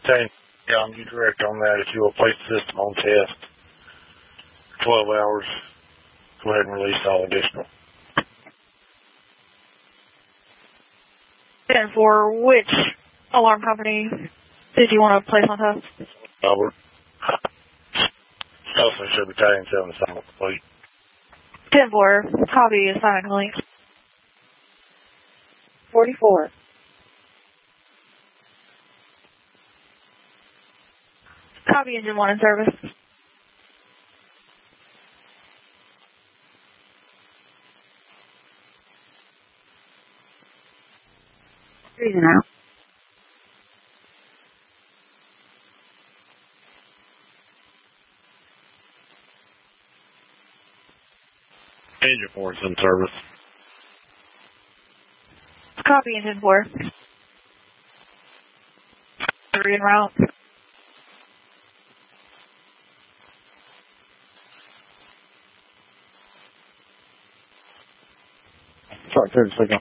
saying, yeah, I'm direct on that. If you will place the system on test 12 hours, go ahead and release all additional. And for which alarm company did you want to place on test? Over. Also, should battalion 7 assignment complete. 10-4, copy, assignment complete. 44. Copy, engine 1 in service. Cruising out. Engine 4 is in service. Copy, engine 4. 3 en route. Truck 2 signal.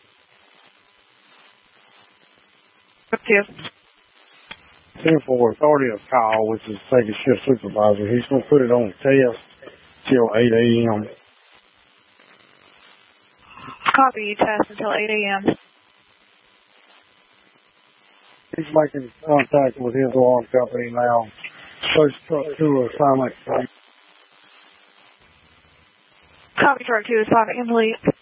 Truck 2. 10-4, authority of call, which is second shift supervisor. He's going to put it on test till 8 a.m. Copy, test until 8 a.m. He's making contact with his alarm company now. First truck 2 assignment. Copy, truck 2, assignment complete.